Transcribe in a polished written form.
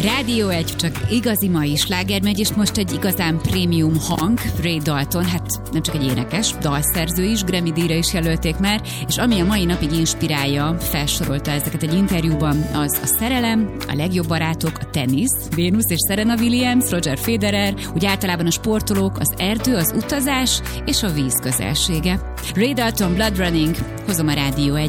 Rádió 1, csak igazi mai sláger megy, és most egy igazán prémium hang, Ray Dalton, hát nem csak egy énekes, dalszerző is, Grammy-díjra is jelölték már, és ami a mai napig inspirálja, felsorolta ezeket egy interjúban, az a szerelem, a legjobb barátok, a tenisz, Venus és Serena Williams, Roger Federer, úgy általában a sportolók, az erdő, az utazás és a víz közelsége. Ray Dalton, Blood Running, hozom a Rádió 1